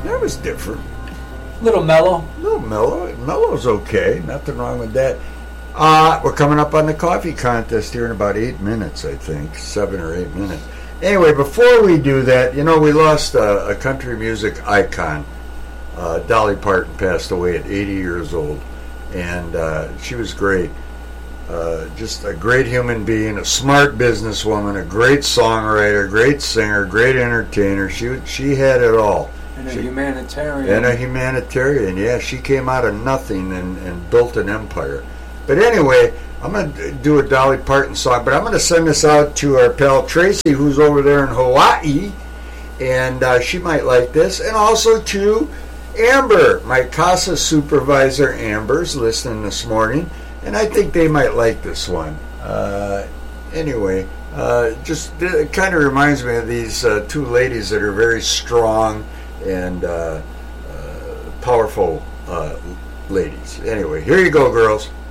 That was different. Little mellow. A little mellow. Mellow's okay. Nothing wrong with that. We're coming up on the coffee contest here in about 8 minutes, I think. 7 or 8 minutes. Anyway, before we do that, you know, we lost a country music icon. Dolly Parton passed away at 80 years old. And she was great. Just a great human being, a smart businesswoman, a great songwriter, great singer, great entertainer. She had it all. And a humanitarian. Yeah. She came out of nothing and built an empire. But anyway, I'm going to do a Dolly Parton song, but I'm going to send this out to our pal Tracy, who's over there in Hawaii, and she might like this. And also to Amber, my CASA supervisor. Amber's listening this morning, and I think they might like this one. Anyway, just it kind of reminds me of these two ladies that are very strong and powerful ladies. Anyway, here you go, girls.